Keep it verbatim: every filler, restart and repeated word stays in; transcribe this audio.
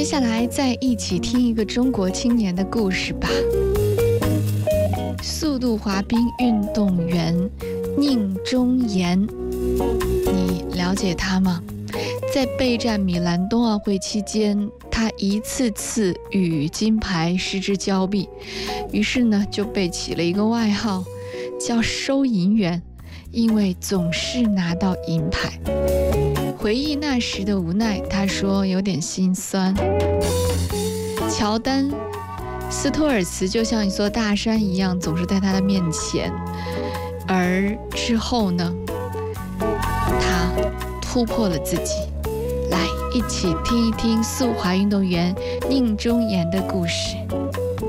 下来再一起听一个中国青年的故事吧。速度滑冰运动员宁忠言，你了解他吗？在备战米兰冬奥会期间，他一次次与金牌失之交臂，于是呢就被起了一个外号，叫收银员，因为总是拿到银牌。回忆那时的无奈，他说有点心酸。乔丹、斯托尔茨就像一座大山一样，总是在他的面前，而之后呢，他突破了自己。来，一起听一听速滑运动员宁忠言的故事。